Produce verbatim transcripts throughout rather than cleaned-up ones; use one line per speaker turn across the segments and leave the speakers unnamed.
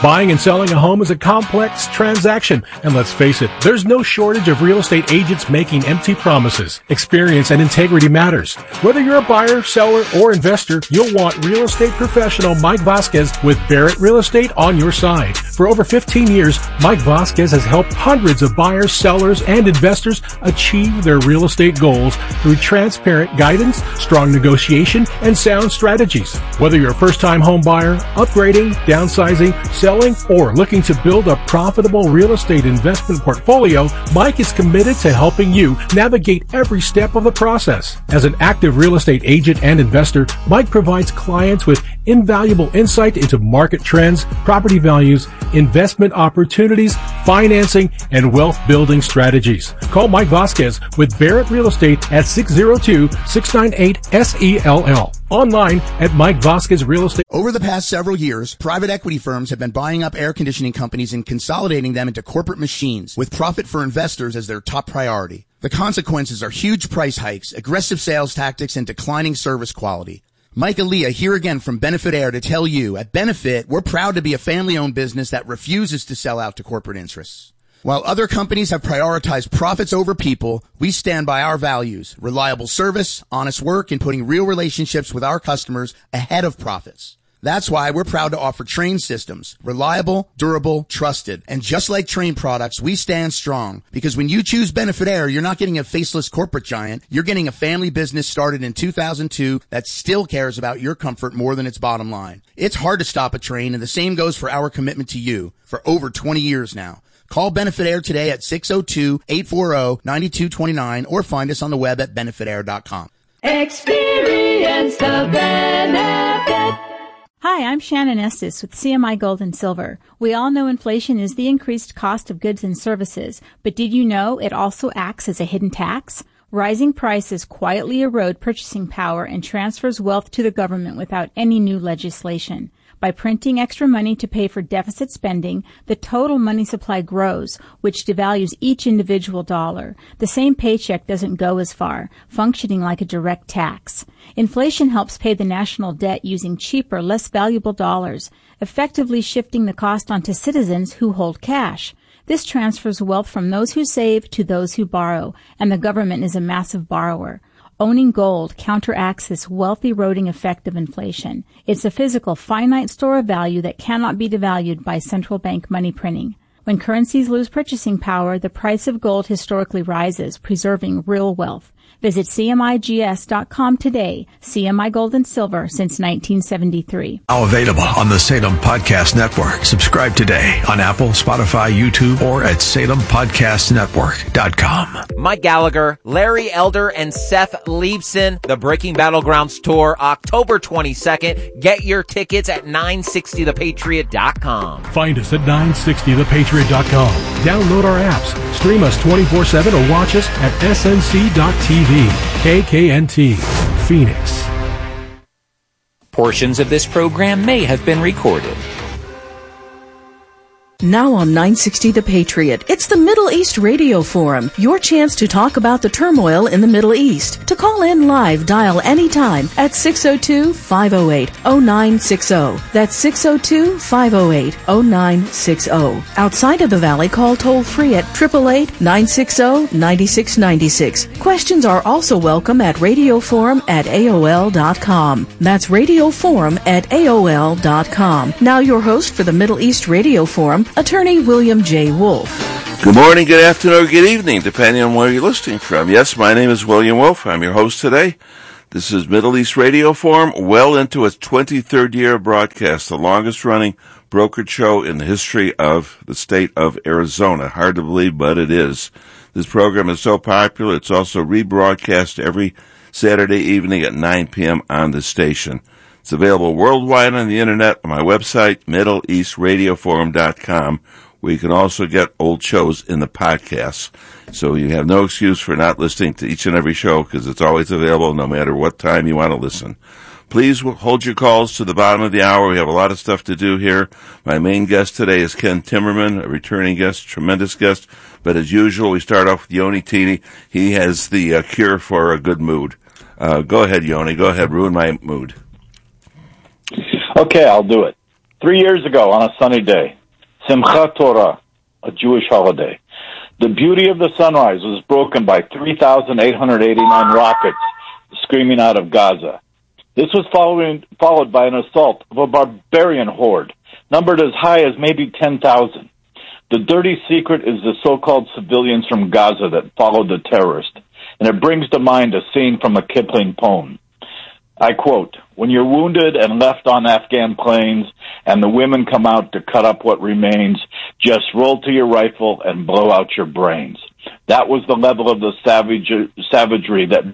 Buying and selling a home is a complex transaction, and let's face it, there's no shortage of real estate agents making empty promises. Experience and integrity matters. Whether you're a buyer, seller, or investor, you'll want real estate professional Mike Vasquez with Barrett Real Estate on your side. For over fifteen years, Mike Vasquez has helped hundreds of buyers, sellers, and investors achieve their real estate goals through transparent guidance, strong negotiation, and sound strategies. Whether you're a first-time home buyer, upgrading, downsizing, selling, or looking to build a profitable real estate investment portfolio, Mike is committed to helping you navigate every step of the process. As an active real estate agent and investor, Mike provides clients with invaluable insight into market trends, property values, investment opportunities, financing, and wealth building strategies. Call Mike Vasquez with Barrett Real Estate at six oh two, six nine eight, S E L L. Online at Mike Vasquez Real Estate.
Over the past several years, private equity firms have been buying up air conditioning companies and consolidating them into corporate machines with profit for investors as their top priority. The consequences are huge price hikes, aggressive sales tactics, and declining service quality. Mike Aaliyah here again from Benefit Air to tell you, at Benefit, we're proud to be a family-owned business that refuses to sell out to corporate interests. While other companies have prioritized profits over people, we stand by our values, reliable service, honest work, and putting real relationships with our customers ahead of profits. That's why we're proud to offer Trane systems, reliable, durable, trusted. And just like Trane products, we stand strong because when you choose Benefit Air, you're not getting a faceless corporate giant. You're getting a family business started in two thousand two that still cares about your comfort more than its bottom line. It's hard to stop a train, and the same goes for our commitment to you for over twenty years now. Call Benefit Air today at six oh two, eight four zero, nine two two nine or find us on the web at benefit air dot com.
Experience the benefit.
Hi, I'm Shannon Estes with C M I Gold and Silver. We all know inflation is the increased cost of goods and services, but did you know it also acts as a hidden tax? Rising prices quietly erode purchasing power and transfers wealth to the government without any new legislation. By printing extra money to pay for deficit spending, the total money supply grows, which devalues each individual dollar. The same paycheck doesn't go as far, functioning like a direct tax. Inflation helps pay the national debt using cheaper, less valuable dollars, effectively shifting the cost onto citizens who hold cash. This transfers wealth from those who save to those who borrow, and the government is a massive borrower. Owning gold counteracts this wealth-eroding effect of inflation. It's a physical, finite store of value that cannot be devalued by central bank money printing. When currencies lose purchasing power, the price of gold historically rises, preserving real wealth. Visit C M I G S dot com today. C M I Gold and Silver since nineteen seventy-three.
Now available on the Salem Podcast Network. Subscribe today on Apple, Spotify, YouTube, or at salem podcast network dot com.
Mike Gallagher, Larry Elder, and Seth Leibson, the Breaking Battlegrounds Tour, October twenty-second. Get your tickets at nine sixty the patriot dot com.
Find us at nine sixty the patriot dot com. Download our apps, stream us twenty-four seven, or watch us at S N C dot T V. K K N T, Phoenix.
Portions of this program may have been recorded.
Now on nine sixty The Patriot, it's the Middle East Radio Forum, your chance to talk about the turmoil in the Middle East. To call in live, dial anytime at six oh two, five oh eight, oh nine six oh. That's six oh two, five oh eight, oh nine six oh. Outside of the Valley, call toll-free at eight eight eight, nine six oh, nine six nine six. Questions are also welcome at radioforum at A O L dot com. That's radioforum at A O L dot com. Now your host for the Middle East Radio Forum, Attorney William J. Wolf.
Good morning, good afternoon, or good evening, depending on where you're listening from. Yes, my name is William Wolf. I'm your host today. This is Middle East Radio Forum, well into its twenty-third year of broadcast, the longest-running brokerage show in the history of the state of Arizona. Hard to believe, but it is. This program is so popular, it's also rebroadcast every Saturday evening at nine p.m. on the station. It's available worldwide on the internet on my website, middle east radio forum dot com, where you can also get old shows in the podcasts. So you have no excuse for not listening to each and every show because it's always available no matter what time you want to listen. Please hold your calls to the bottom of the hour. We have a lot of stuff to do here. My main guest today is Ken Timmerman, a returning guest, tremendous guest. But as usual, we start off with Yoni Teeny. He has the uh, cure for a good mood. Uh, go ahead, Yoni. Go ahead. Ruin my mood.
Okay, I'll do it. Three years ago, on a sunny day, Simchat Torah, a Jewish holiday, the beauty of the sunrise was broken by three thousand eight hundred eighty-nine rockets screaming out of Gaza. This was following, followed by an assault of a barbarian horde, numbered as high as maybe ten thousand. The dirty secret is the so-called civilians from Gaza that followed the terrorist, and it brings to mind a scene from a Kipling poem. I quote, "When you're wounded and left on Afghan plains, and the women come out to cut up what remains, just roll to your rifle and blow out your brains." That was the level of the savage, savagery that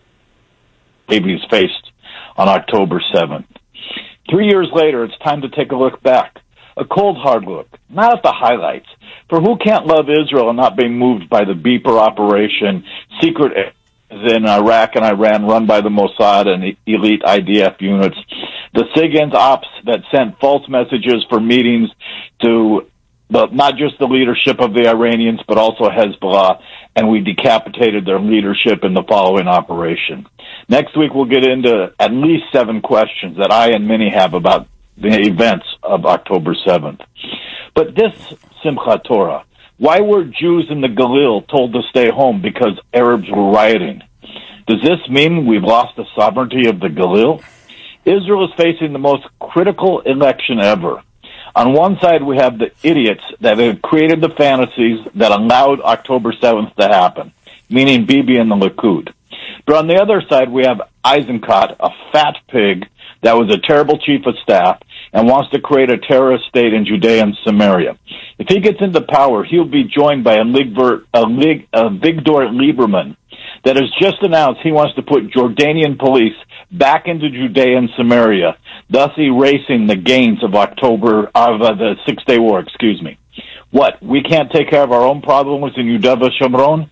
babies faced on October seventh. Three years later, it's time to take a look back. A cold, hard look, not at the highlights. For who can't love Israel and not be moved by the Beeper operation, secret in Iraq and Iran run by the Mossad and elite I D F units, the SIGINT ops that sent false messages for meetings to the, not just the leadership of the Iranians, but also Hezbollah, and we decapitated their leadership in the following operation. Next week, we'll get into at least seven questions that I and many have about the events of October seventh. But this Simchat Torah, why were Jews in the Galil told to stay home because Arabs were rioting? Does this mean we've lost the sovereignty of the Galil? Israel is facing the most critical election ever. On one side, we have the idiots that have created the fantasies that allowed October seventh to happen, meaning Bibi and the Likud. But on the other side, we have Eisenkot, a fat pig that was a terrible chief of staff and wants to create a terrorist state in Judea and Samaria. If he gets into power, he'll be joined by a, Ligver, a, Lig, a Victor Lieberman that has just announced he wants to put Jordanian police back into Judea and Samaria, thus erasing the gains of October, of uh, the Six-Day War, excuse me. What, we can't take care of our own problems in Yudava Shomron?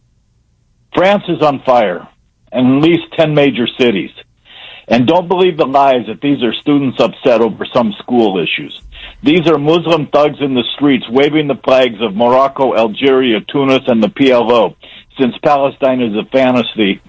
France is on fire, in at least ten major cities. And don't believe the lies that these are students upset over some school issues. These are Muslim thugs in the streets waving the flags of Morocco, Algeria, Tunis, and the P L O, since Palestine is a fantasy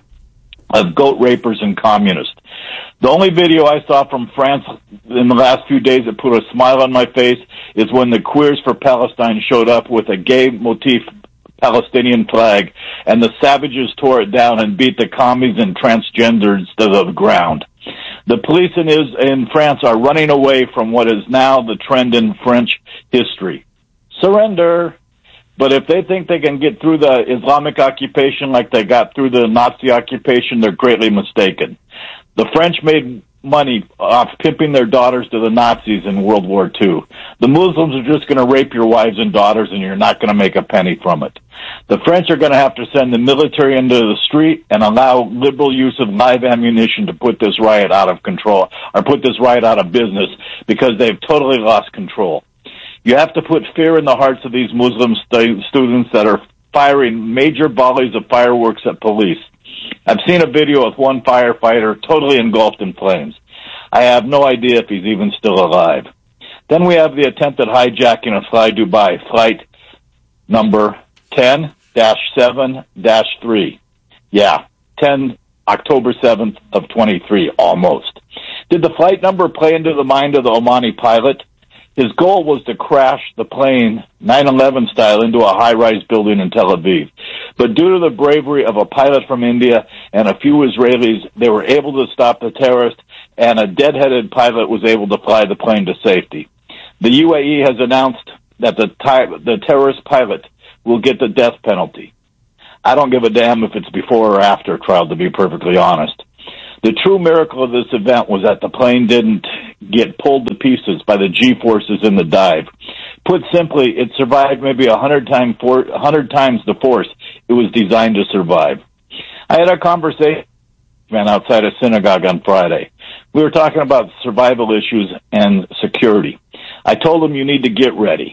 of goat rapers and communists. The only video I saw from France in the last few days that put a smile on my face is when the Queers for Palestine showed up with a gay motif Palestinian flag, and the savages tore it down and beat the commies and transgenders to the ground. The police in, is, in France are running away from what is now the trend in French history. Surrender. But if they think they can get through the Islamic occupation like they got through the Nazi occupation, they're greatly mistaken. The French made money off pimping their daughters to the Nazis in World War Two. The Muslims are just going to rape your wives and daughters, and you're not going to make a penny from it. The French are going to have to send the military into the street and allow liberal use of live ammunition to put this riot out of control, or put this riot out of business, because they've totally lost control. You have to put fear in the hearts of these Muslim st- students that are firing major volleys of fireworks at police. I've seen a video of one firefighter totally engulfed in flames. I have no idea if he's even still alive. Then we have the attempted hijacking of Fly Dubai, flight number ten dash seven dash three. Yeah, ten October seventh of twenty-three, almost. Did the flight number play into the mind of the Omani pilot? His goal was to crash the plane nine eleven style into a high-rise building in Tel Aviv. But due to the bravery of a pilot from India and a few Israelis, they were able to stop the terrorist, and a dead-headed pilot was able to fly the plane to safety. The U A E has announced that the, ty- the terrorist pilot will get the death penalty. I don't give a damn if it's before or after trial, to be perfectly honest. The true miracle of this event was that the plane didn't get pulled to pieces by the G-forces in the dive. Put simply, it survived maybe a hundred time for, hundred times the force it was designed to survive. I had a conversation with a man outside a synagogue on Friday. We were talking about survival issues and security. I told him, you need to get ready.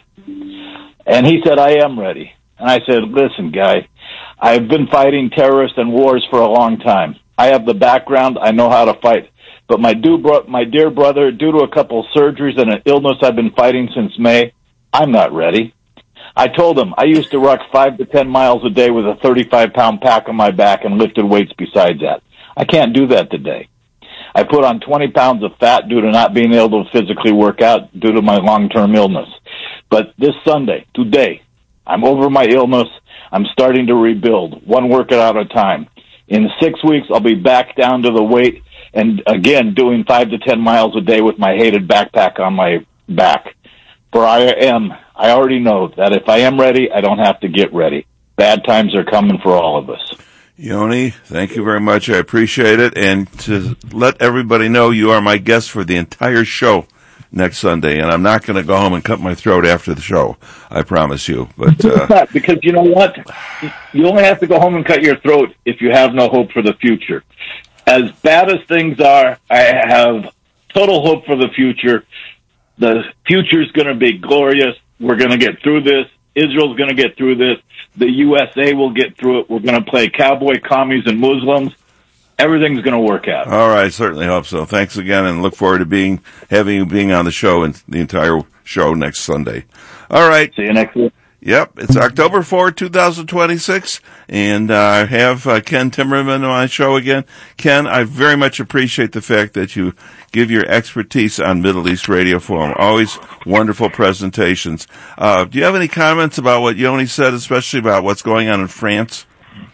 And he said, I am ready. And I said, listen, guy, I've been fighting terrorists and wars for a long time. I have the background. I know how to fight. But my, do bro- my dear brother, due to a couple of surgeries and an illness I've been fighting since May, I'm not ready. I told him I used to ruck five to ten miles a day with a thirty-five pound pack on my back and lifted weights besides that. I can't do that today. I put on twenty pounds of fat due to not being able to physically work out due to my long-term illness. But this Sunday, today, I'm over my illness. I'm starting to rebuild, one workout at a time. In six weeks, I'll be back down to the weight and, again, doing five to ten miles a day with my hated backpack on my back. For I am, I already know that if I am ready, I don't have to get ready. Bad times are coming for all of us.
Yoni, thank you very much. I appreciate it. And to let everybody know, you are my guest for the entire show next Sunday, and I'm not going to go home and cut my throat after the show. I promise you. But uh,
because you know what? You only have to go home and cut your throat if you have no hope for the future. As bad as things are, I have total hope for the future. The future's going to be glorious. We're going to get through this. Israel's going to get through this. The U S A will get through it. We're going to play cowboy commies and Muslims. Everything's going to work out.
All right, certainly hope so. Thanks again, and look forward to being having you being on the show and the entire show next Sunday. All right.
See you next week.
Yep, it's October fourth, twenty twenty-six, and uh, I have uh, Ken Timmerman on my show again. Ken, I very much appreciate the fact that you give your expertise on Middle East Radio Forum. Always wonderful presentations. Uh, do you have any comments about what Yoni said, especially about what's going on in France?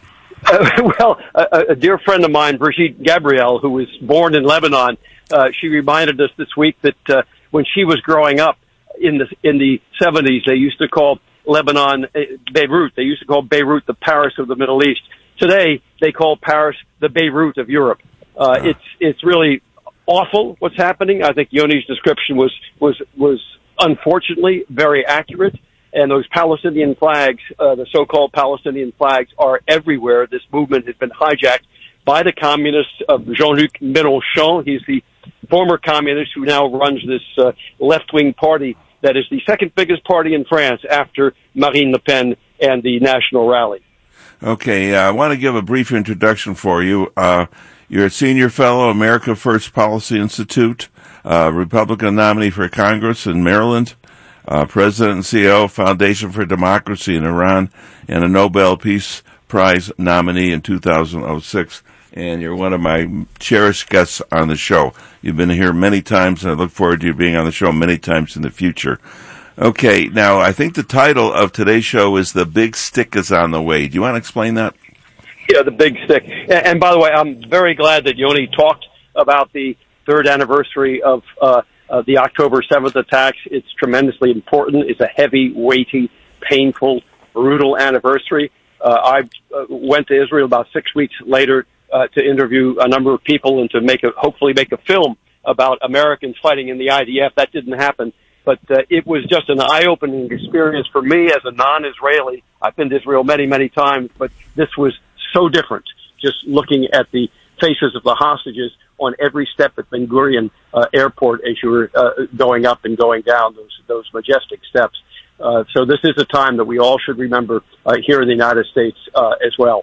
Uh, well, a, a dear friend of mine, Brigitte Gabriel, who was born in Lebanon, uh, she reminded us this week that uh, when she was growing up in the in the seventies, they used to call Lebanon uh, Beirut. They used to call Beirut the Paris of the Middle East. Today, they call Paris the Beirut of Europe. Uh, it's it's really awful what's happening. I think Yoni's description was was was unfortunately very accurate. And those Palestinian flags, uh, the so-called Palestinian flags, are everywhere. This movement has been hijacked by the communists of Jean-Luc Mélenchon. He's the former communist who now runs this uh, left-wing party that is the second biggest party in France after Marine Le Pen and the National Rally.
Okay, uh, I want to give a brief introduction for you. Uh, you're a senior fellow, America First Policy Institute, uh, Republican nominee for Congress in Maryland, uh, president and C E O, Foundation for Democracy in Iran, and a Nobel Peace Prize nominee in two thousand six. And you're one of my cherished guests on the show. You've been here many times, and I look forward to you being on the show many times in the future. Okay, now, I think the title of today's show is The Big Stick is on the Way. Do you want to explain that?
Yeah, The Big Stick. And by the way, I'm very glad that Yoni talked about the third anniversary of uh, uh, the October seventh attacks. It's tremendously important. It's a heavy, weighty, painful, brutal anniversary. Uh, I uh, went to Israel about six weeks later Uh, to interview a number of people and to make a, hopefully make a film about Americans fighting in the I D F. That didn't happen, but uh, it was just an eye-opening experience for me as a non-Israeli. I've been to Israel many, many times, but this was so different. Just looking at the faces of the hostages on every step at Ben Gurion uh, Airport as you were uh, going up and going down those those majestic steps. Uh, so this is a time that we all should remember uh, here in the United States uh, as well.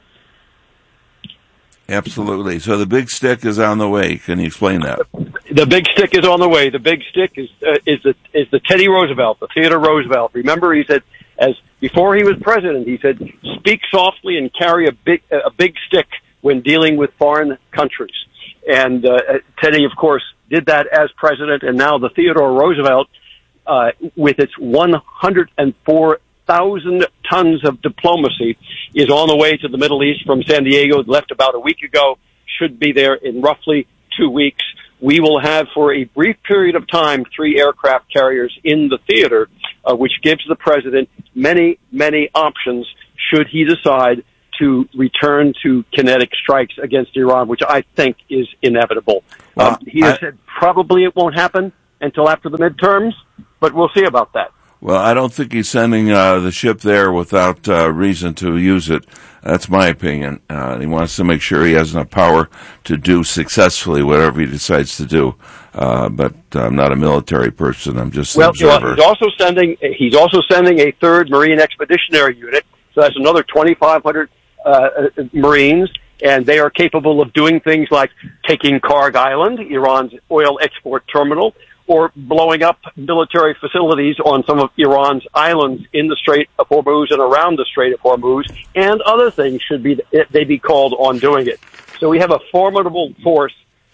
Absolutely. So the big stick is on the way. Can you explain that?
The big stick is on the way. The big stick is uh, is the is the Teddy Roosevelt, the Theodore Roosevelt. Remember, he said, as before he was president, he said, "Speak softly and carry a big a big stick when dealing with foreign countries." And uh, Teddy, of course, did that as president. And now the Theodore Roosevelt, uh, with its one hundred four thousand tons of diplomacy, is on the way to the Middle East from San Diego. Left about a week ago, should be there in roughly two weeks. We will have, for a brief period of time, three aircraft carriers in the theater, uh, which gives the president many, many options should he decide to return to kinetic strikes against Iran, which I think is inevitable.
Well,
um, he has
I...
said probably it won't happen until after the midterms, but we'll see about that.
Well, I don't think he's sending uh, the ship there without uh, reason to use it. That's my opinion. Uh, he wants to make sure he has enough power to do successfully whatever he decides to do. Uh, but I'm not a military person. I'm just an
well,
observer.
He's also sending he's also sending a third Marine Expeditionary Unit. So that's another twenty-five hundred uh, Marines, and they are capable of doing things like taking Karg Island, Iran's oil export terminal, or blowing up military facilities on some of Iran's islands in the Strait of Hormuz and around the Strait of Hormuz, and other things should be they be called on doing it. So we have a formidable force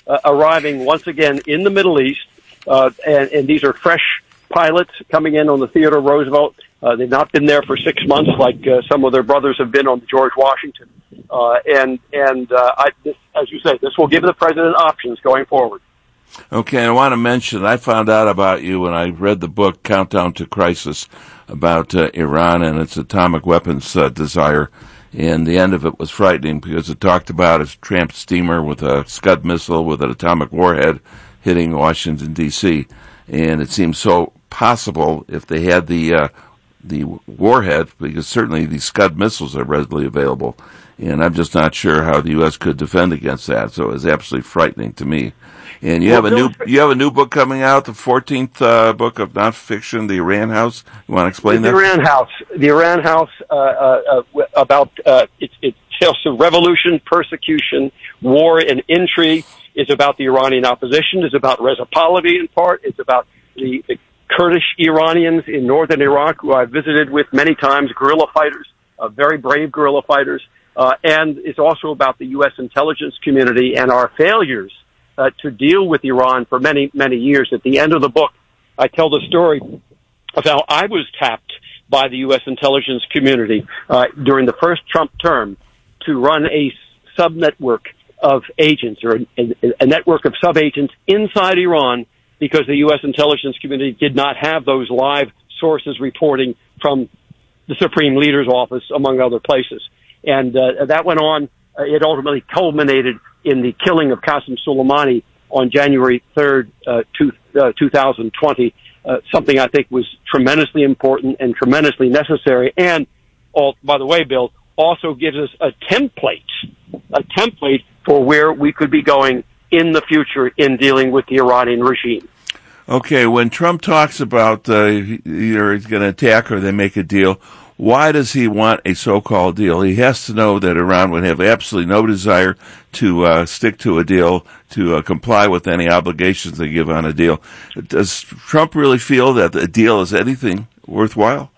uh, arriving once again in the Middle East, uh, and, and these are fresh pilots coming in on the Theodore Roosevelt. Uh, they've not been there for six months like uh, some of their brothers have been on the George Washington. Uh, and and uh, I, this, as you say, this will give the president options going forward.
Okay, I want to mention, I found out about you when I read the book Countdown to Crisis about uh, Iran and its atomic weapons uh, desire. And the end of it was frightening because it talked about a tramp steamer with a Scud missile with an atomic warhead hitting Washington, D C And it seemed so possible if they had the uh, the warhead, because certainly these Scud missiles are readily available. And I'm just not sure how the U S could defend against that. So it was absolutely frightening to me. And you well, have a new you have a new book coming out, the fourteenth uh, book of nonfiction, The Iran House. You want to explain
the
that?
The Iran House. The Iran House uh, uh, uh, about uh, it, it tells of revolution, persecution, war, and intrigue. It's about the Iranian opposition. It's about Reza Pahlavi in part. It's about the, the Kurdish Iranians in northern Iraq, who I've visited with many times, guerrilla fighters, uh, very brave guerrilla fighters. Uh, and it's also about the U S intelligence community and our failures uh, to deal with Iran for many, many years. At the end of the book, I tell the story of how I was tapped by the U S intelligence community uh, during the first Trump term to run a sub-network of agents, or a, a network of sub-agents inside Iran, because the U S intelligence community did not have those live sources reporting from the Supreme Leader's office, among other places. And uh, that went on. Uh, it ultimately culminated in the killing of Qasem Soleimani on January third, uh, two, uh, two thousand twenty, uh, something I think was tremendously important and tremendously necessary. And, all, by the way, Bill, also gives us a template, a template for where we could be going in the future in dealing with the Iranian regime.
Okay, when Trump talks about uh, either he's going to attack or they make a deal, why does he want a so-called deal? He has to know that Iran would have absolutely no desire to uh, stick to a deal, to uh, comply with any obligations they give on a deal. Does Trump really feel that a deal is anything worthwhile?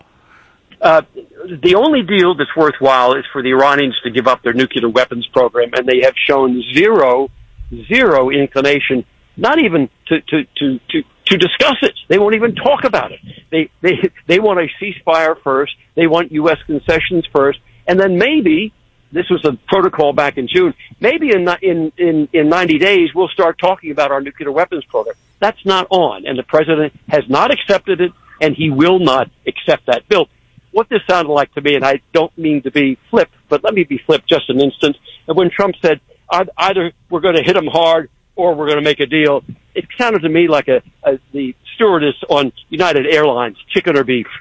Uh, the only deal that's worthwhile is for the Iranians to give up their nuclear weapons program, and they have shown zero, zero inclination, not even to, to, to, to, to discuss it. They won't even talk about it. They, they, they want a ceasefire first. They want U S concessions first. And then maybe, this was a protocol back in June, maybe in, in, in, in ninety days we'll start talking about our nuclear weapons program. That's not on. And the president has not accepted it, and he will not accept that. Bill, what this sounded like to me, and I don't mean to be flip, but let me be flip just an instant. And when Trump said, either we're going to hit him hard or we're going to make a deal, it sounded to me like a, a the stewardess on United Airlines, chicken or beef.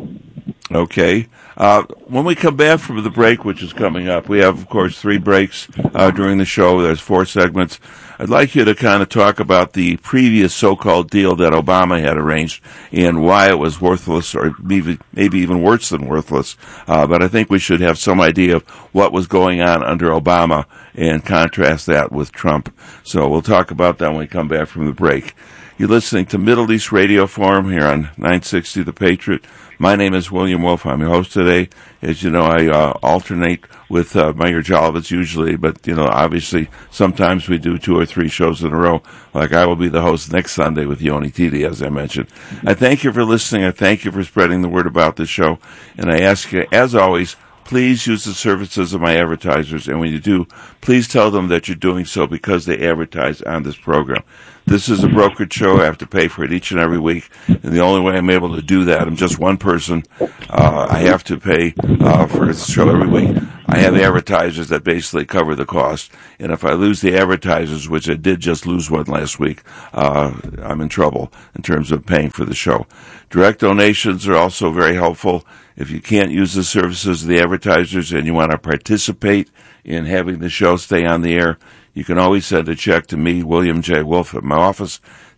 Okay. Uh, when we come back from the break, which is coming up, we have, of course, three breaks uh, during the show. There's four segments. I'd like you to kind of talk about the previous so-called deal that Obama had arranged and why it was worthless, or maybe, maybe even worse than worthless. Uh, but I think we should have some idea of what was going on under Obama and contrast that with Trump. So we'll talk about that when we come back from the break. You're listening to Middle East Radio Forum here on nine sixty The Patriot. My name is William Wolf. I'm your host today. As you know, I uh, alternate with uh, Meyer Jalovitz usually, but, you know, obviously sometimes we do two or three shows in a row. Like I will be the host next Sunday with Yoni Titi, as I mentioned. I thank you for listening. I thank you for spreading the word about this show. And I ask you, as always, please use the services of my advertisers. And when you do, please tell them that you're doing so because they advertise on this program. This is a brokered show. I have to pay for it each and every week. And the only way I'm able to do that, I'm just one person. Uh, I have to pay uh, for this show every week. I have advertisers that basically cover the cost. And if I lose the advertisers, which I did just lose one last week, uh, I'm in trouble in terms of paying for the show. Direct donations are also very helpful. If you can't use the services of the advertisers and you want to participate in having the show stay on the air, you can always send a check to me, William J. Wolf, at my office,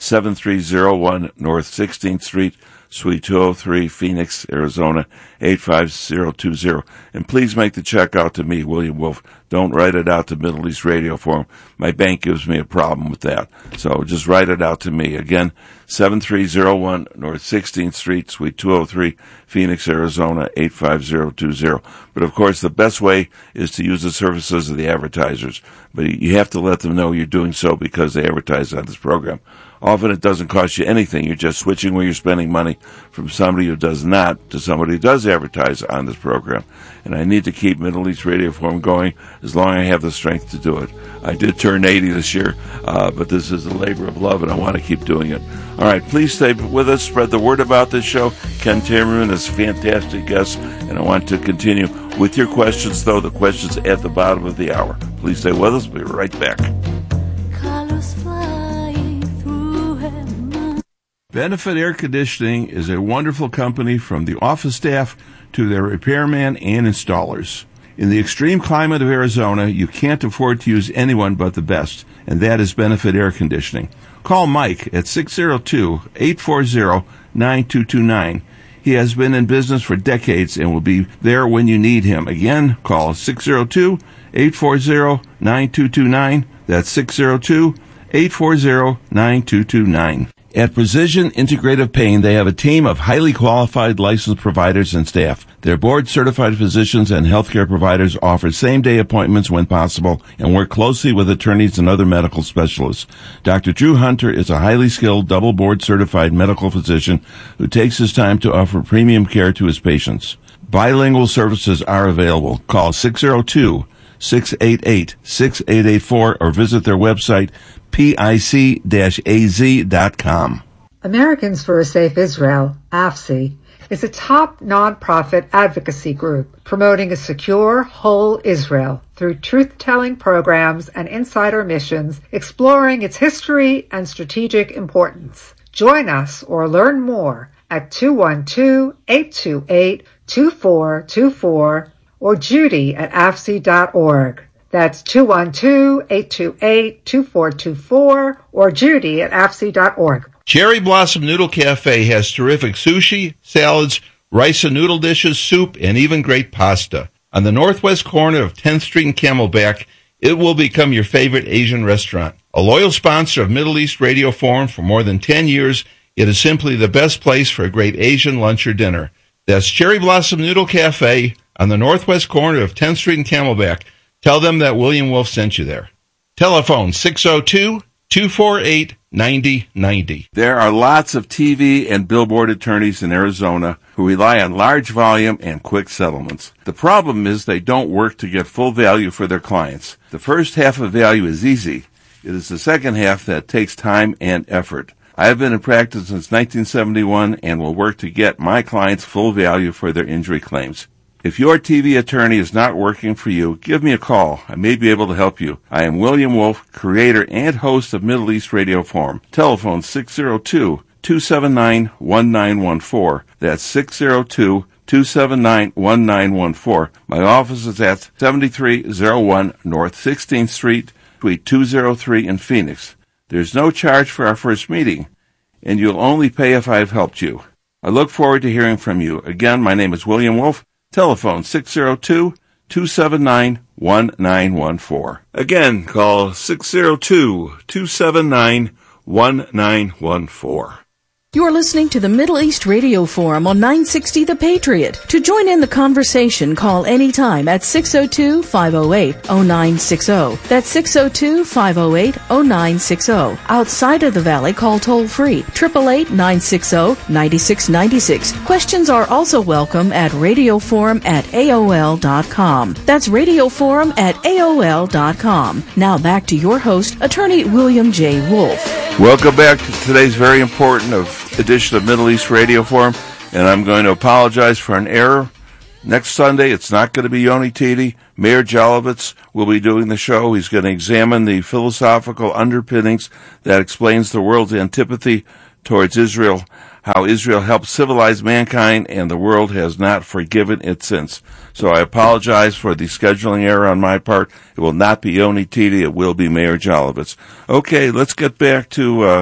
seven three zero one North sixteenth Street, Suite two oh three, Phoenix, Arizona, eight five zero two zero. And please make the check out to me, William Wolf. Don't write it out to Middle East Radio Forum. My bank gives me a problem with that. So just write it out to me. Again, seven three zero one North sixteenth Street, Suite two oh three, Phoenix, Arizona, eight five zero two zero. But of course, the best way is to use the services of the advertisers. But you have to let them know you're doing so because they advertise on this program. Often it doesn't cost you anything. You're just switching where you're spending money from somebody who does not to somebody who does advertise on this program. And I need to keep Middle East Radio Forum going as long as I have the strength to do it. I did turn eighty this year, uh, but this is a labor of love, and I want to keep doing it. All right, please stay with us. Spread the word about this show. Ken Tamerman is a fantastic guest, and I want to continue with your questions, though, the questions at the bottom of the hour. Please stay with us. We'll be right back. Benefit Air Conditioning is a wonderful company from the office staff to their repairman and installers. In the extreme climate of Arizona, you can't afford to use anyone but the best, and that is Benefit Air Conditioning. Call Mike at six oh two, eight four zero, nine two two nine. He has been in business for decades and will be there when you need him. Again, call six oh two, eight four zero, nine two two nine. That's six oh two, eight four zero, nine two two nine. At Precision Integrative Pain, they have a team of highly qualified licensed providers and staff. Their board-certified physicians and healthcare providers offer same-day appointments when possible and work closely with attorneys and other medical specialists. Doctor Drew Hunter is a highly skilled, double board-certified medical physician who takes his time to offer premium care to his patients. Bilingual services are available. Call six oh two, six eight eight, six eight eight four or visit their website, pic dash a z dot com.
Americans for a Safe Israel, A F S I, is a top nonprofit advocacy group promoting a secure, whole Israel through truth-telling programs and insider missions exploring its history and strategic importance. Join us or learn more at two one two, eight two eight, two four two four or Judy at A F S I dot org. That's two one two, eight two eight, two four two four or Judy at A F S I dot org.
Cherry Blossom Noodle Cafe has terrific sushi, salads, rice and noodle dishes, soup, and even great pasta. On the northwest corner of tenth Street and Camelback, it will become your favorite Asian restaurant. A loyal sponsor of Middle East Radio Forum for more than ten years, it is simply the best place for a great Asian lunch or dinner. That's Cherry Blossom Noodle Cafe on the northwest corner of tenth Street and Camelback. Tell them that William Wolf sent you there. Telephone six oh two, two four eight, nine oh nine oh. There are lots of T V and billboard attorneys in Arizona who rely on large volume and quick settlements. The problem is they don't work to get full value for their clients. The first half of value is easy. It is the second half that takes time and effort. I have been in practice since nineteen seventy-one and will work to get my clients full value for their injury claims. If your T V attorney is not working for you, give me a call. I may be able to help you. I am William Wolf, creator and host of Middle East Radio Forum. Telephone six oh two, two seven nine, one nine one four. That's six oh two, two seven nine, one nine one four. My office is at seventy-three oh one North sixteenth Street, Suite two oh three in Phoenix. There's no charge for our first meeting, and you'll only pay if I've helped you. I look forward to hearing from you. Again, my name is William Wolf. Telephone six oh two, two seven nine, one nine one four. Again, call six oh two, two seven nine, one nine one four.
You're listening to the Middle East Radio Forum on nine sixty The Patriot. To join in the conversation, call anytime at six oh two, five oh eight, oh nine six oh. That's six oh two, five oh eight, oh nine six oh. Outside of the Valley, call toll-free, eight eight eight, nine six oh, nine six nine six. Questions are also welcome at radioforum at A O L dot com. That's radioforum at A O L dot com. Now back to your host, Attorney William J. Wolf.
Welcome back to today's very important of edition of Middle East Radio Forum, and I'm going to apologize for an error. Next Sunday, it's not going to be Yoni Titi. Mayor Jalovitz will be doing the show. He's going to examine the philosophical underpinnings that explains the world's antipathy towards Israel, how Israel helped civilize mankind, and the world has not forgiven it since. So I apologize for the scheduling error on my part. It will not be Yoni Titi. It will be Mayor Jalovitz. Okay, let's get back to uh,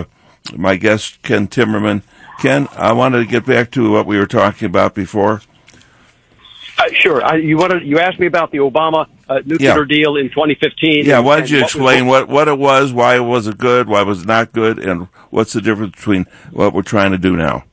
my guest, Ken Timmerman. Ken, I wanted to get back to what we were talking about before.
Uh, sure. I, you wanted, you asked me about the Obama uh, nuclear
Yeah.
deal in twenty fifteen.
Yeah,
and,
why don't you
and
explain
what,
what, what it was, why was it good, why was it not good, and what's the difference between what we're trying to do now?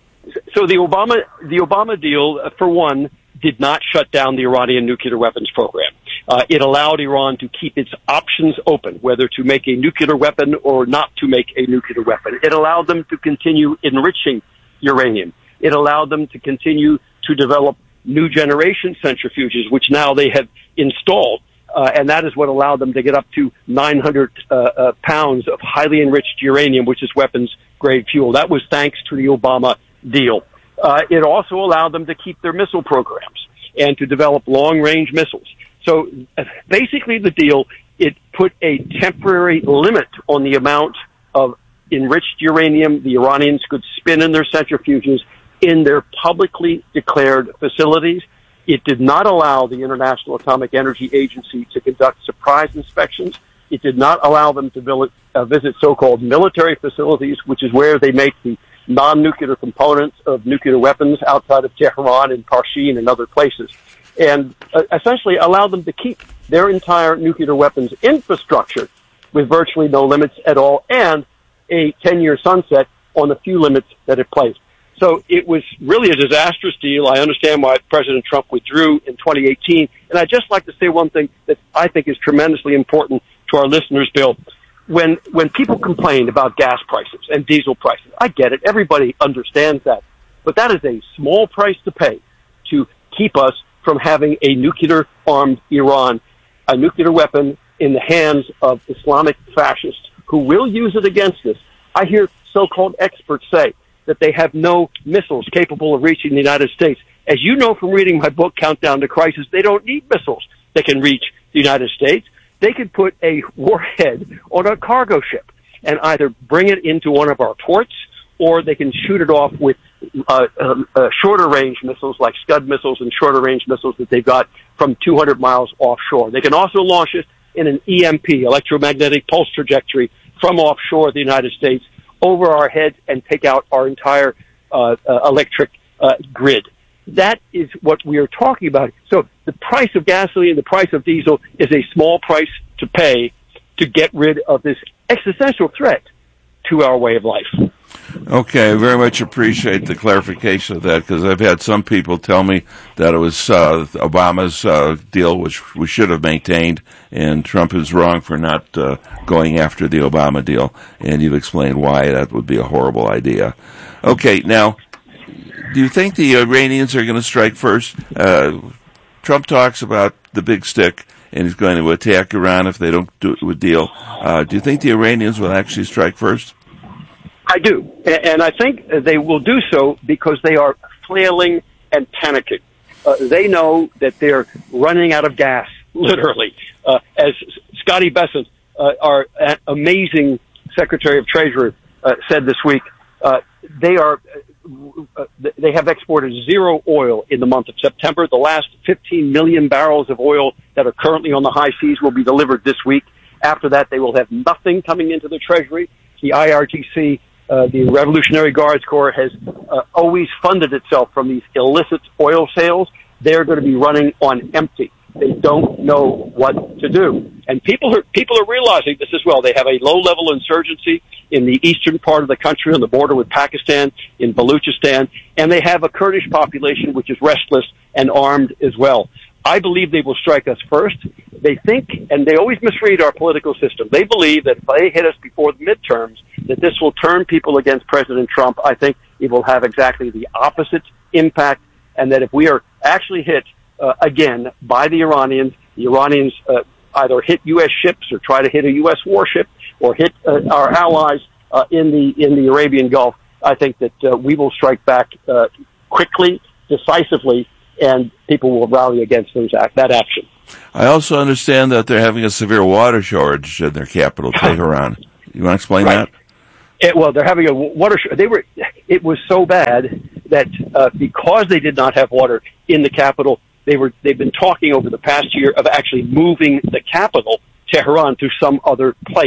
So the Obama the Obama deal, uh, for one, did not shut down the Iranian nuclear weapons program. Uh, it allowed Iran to keep its options open, whether to make a nuclear weapon or not to make a nuclear weapon. It allowed them to continue enriching uranium. It allowed them to continue to develop new generation centrifuges, which now they have installed. Uh, and that is what allowed them to get up to nine hundred uh, uh, pounds of highly enriched uranium, which is weapons-grade fuel. That was thanks to the Obama deal. Uh, it also allowed them to keep their missile programs and to develop long-range missiles. So uh, basically the deal, it put a temporary limit on the amount of enriched uranium the Iranians could spin in their centrifuges in their publicly declared facilities. It did not allow the International Atomic Energy Agency to conduct surprise inspections. It did not allow them to visit, uh, visit so-called military facilities, which is where they make the non-nuclear components of nuclear weapons outside of Tehran and Parshin and other places, and uh, essentially allowed them to keep their entire nuclear weapons infrastructure with virtually no limits at all and a ten-year sunset on the few limits that it placed. So it was really a disastrous deal. I understand why President Trump withdrew in twenty eighteen. And I'd just like to say one thing that I think is tremendously important to our listeners, Bill. When, when people complain about gas prices and diesel prices, I get it. Everybody understands that. But that is a small price to pay to keep us from having a nuclear-armed Iran, a nuclear weapon in the hands of Islamic fascists who will use it against us. I hear so-called experts say that they have no missiles capable of reaching the United States. As you know from reading my book, Countdown to Crisis, they don't need missiles that can reach the United States. They could put a warhead on a cargo ship and either bring it into one of our ports, or they can shoot it off with uh, um, uh, shorter-range missiles like Scud missiles and shorter-range missiles that they've got from two hundred miles offshore. They can also launch it in an E M P, electromagnetic pulse trajectory, from offshore the United States over our heads and take out our entire uh, uh, electric uh, grid. That is what we are talking about. So the price of gasoline, the price of diesel is a small price to pay to get rid of this existential threat to our way of life.
Okay, I very much appreciate the clarification of that, because I've had some people tell me that it was uh, Obama's uh, deal, which we should have maintained, and Trump is wrong for not uh, going after the Obama deal, and you've explained why that would be a horrible idea. Okay, now, do you think the Iranians are going to strike first? Uh, Trump talks about the big stick, and he's going to attack Iran if they don't do a deal. Uh, do you think the Iranians will actually strike first?
I do, and I think they will do so because they are flailing and panicking. Uh, they know that they're running out of gas, literally. Uh, as Scotty Bessent, uh, our amazing Secretary of Treasury, uh, said this week, uh, they are uh, they have exported zero oil in the month of September. The last fifteen million barrels of oil that are currently on the high seas will be delivered this week. After that, they will have nothing coming into the Treasury. The I R G C, Uh, the Revolutionary Guards Corps, has uh, always funded itself from these illicit oil sales. They're going to be running on empty. They don't know what to do. And people are, people are realizing this as well. They have a low-level insurgency in the eastern part of the country on the border with Pakistan, in Baluchistan, and they have a Kurdish population which is restless and armed as well. I believe they will strike us first. They think, and they always misread our political system, they believe that if they hit us before the midterms, that this will turn people against President Trump. I think it will have exactly the opposite impact, and that if we are actually hit uh, again by the Iranians, the Iranians uh, either hit U S ships or try to hit a U S warship or hit uh, our allies uh, in the in the Arabian Gulf, I think that uh, we will strike back uh, quickly, decisively, and people will rally against those act, that action.
I also understand that they're having a severe water shortage in their capital, Tehran. You want to explain
right.
that?
It, well, they're having a water. Sh- they were. It was so bad that uh, because they did not have water in the capital, they were. They've been talking over the past year of actually moving the capital, Tehran, to some other place.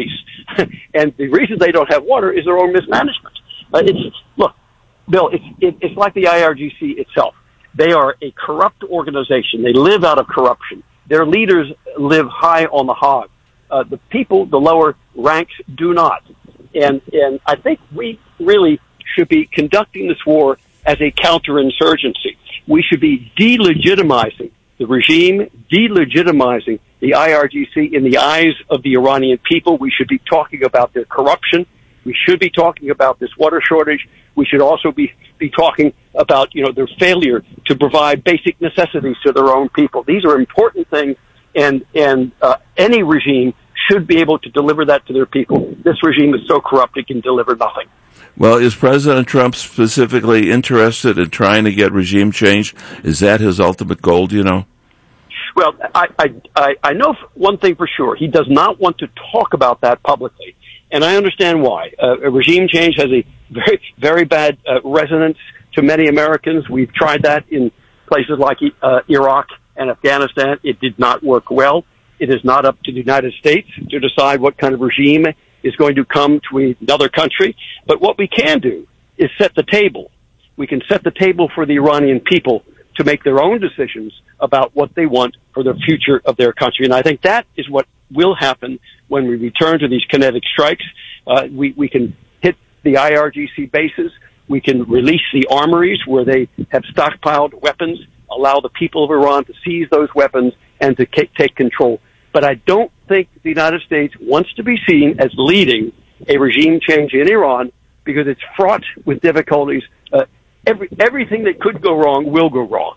and the reason they don't have water is their own mismanagement. Uh, it's look, Bill, it's it, it's like the I R G C itself. They are a corrupt organization. They live out of corruption. Their leaders live high on the hog. Uh, the people, the lower ranks, do not. And and I think we really should be conducting this war as a counterinsurgency. We should be delegitimizing the regime, delegitimizing the I R G C in the eyes of the Iranian people. We should be talking about their corruption. We should be talking about this water shortage. We should also be, be talking about, you know, their failure to provide basic necessities to their own people. These are important things, and, and uh, any regime should be able to deliver that to their people. This regime is so corrupt it can deliver nothing.
Well, is President Trump specifically interested in trying to get regime change? Is that his ultimate goal, do you know?
Well, I, I, I know one thing for sure. He does not want to talk about that publicly. And I understand why. Uh, a regime change has a very, very bad uh, resonance to many Americans. We've tried that in places like uh, Iraq and Afghanistan. It did not work well. It is not up to the United States to decide what kind of regime is going to come to another country. But what we can do is set the table. We can set the table for the Iranian people to make their own decisions about what they want for the future of their country. And I think that is what will happen when we return to these kinetic strikes. Uh, we, we can hit the I R G C bases. We can release the armories where they have stockpiled weapons, allow the people of Iran to seize those weapons and to k- take control. But I don't think the United States wants to be seen as leading a regime change in Iran because it's fraught with difficulties. Uh, every, everything that could go wrong will go wrong.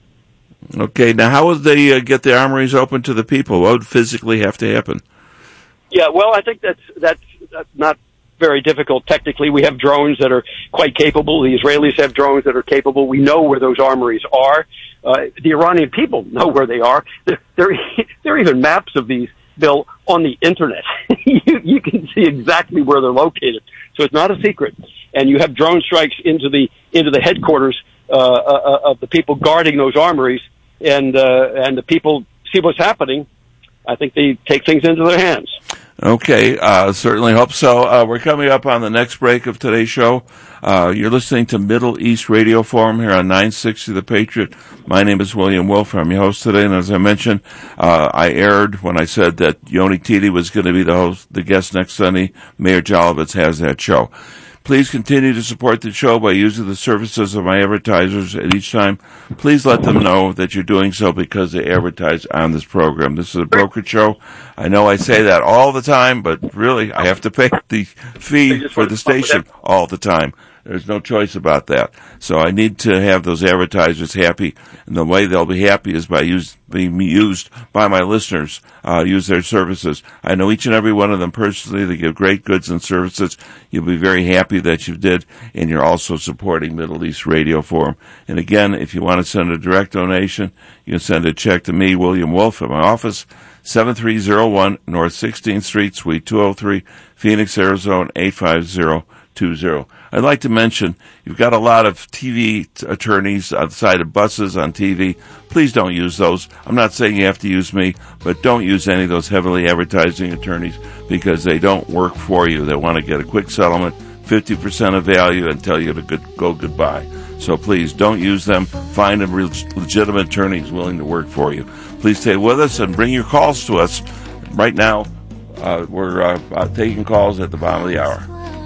Okay, now how would they uh, get the armories open to the people? What would physically have to happen?
Yeah, well, I think that's that's, that's not very difficult technically. We have drones that are quite capable. The Israelis have drones that are capable. We know where those armories are. Uh, the Iranian people know where they are. There, there, there are even maps of these, Bill, on the Internet. you, you can see exactly where they're located. So it's not a secret. And you have drone strikes into the into the headquarters uh, uh, of the people guarding those armories, and uh, and the people see what's happening. I think they take things into their hands.
Okay, uh, certainly hope so. Uh, we're coming up on the next break of today's show. Uh, you're listening to Middle East Radio Forum here on nine sixty The Patriot. My name is William Wolf. I'm your host today, and as I mentioned, uh, I erred when I said that Yoni Titi was going to be the host, the guest next Sunday. Mayor Jolovitz has that show. Please continue to support the show by using the services of my advertisers at each time. Please let them know that you're doing so because they advertise on this program. This is a brokerage show. I know I say that all the time, but really I have to pay the fee for the station all the time. There's no choice about that. So I need to have those advertisers happy, and the way they'll be happy is by use, being used by my listeners, uh, use their services. I know each and every one of them personally. They give great goods and services. You'll be very happy that you did, and you're also supporting Middle East Radio Forum. And again, if you want to send a direct donation, you can send a check to me, William Wolf, at my office, seven three zero one North sixteenth Street, Suite two oh three, Phoenix, Arizona, eight five zero two zero. I'd like to mention, you've got a lot of T V t- attorneys outside of buses on T V. Please don't use those. I'm not saying you have to use me, but don't use any of those heavily advertising attorneys because they don't work for you. They want to get a quick settlement, fifty percent of value, and tell you to good, go goodbye. So please don't use them. Find a real legitimate attorney who's willing to work for you. Please stay with us and bring your calls to us. Right now, uh, we're uh, uh, taking calls at the bottom of the hour.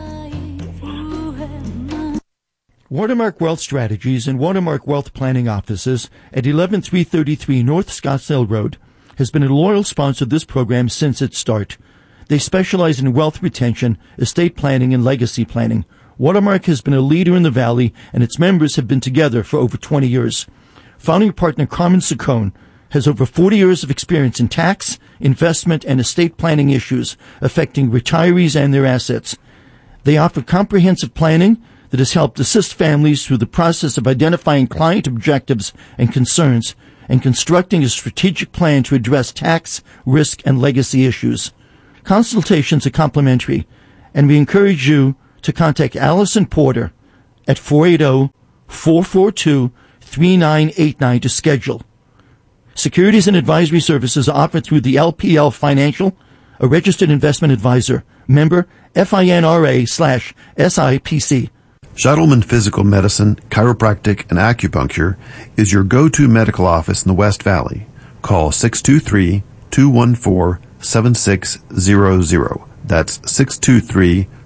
Watermark Wealth Strategies and Watermark Wealth Planning Offices at eleven three thirty-three North Scottsdale Road has been a loyal sponsor of this program since its start. They specialize in wealth retention, estate planning, and legacy planning. Watermark has been a leader in the Valley, and its members have been together for over twenty years. Founding partner Carmen Saccone has over forty years of experience in tax, investment, and estate planning issues affecting retirees and their assets. They offer comprehensive planning that has helped assist families through the process of identifying client objectives and concerns and constructing a strategic plan to address tax, risk, and legacy issues. Consultations are complimentary, and we encourage you to contact Allison Porter at four eight zero, four four two, three nine eight nine to schedule. Securities and advisory services are offered through the L P L Financial, a registered investment advisor. Member FINRA slash SIPC.
Scheitelman Physical Medicine, Chiropractic, and Acupuncture is your go-to medical office in the West Valley. Call six two three, two one four, seven six zero zero. That's six two three,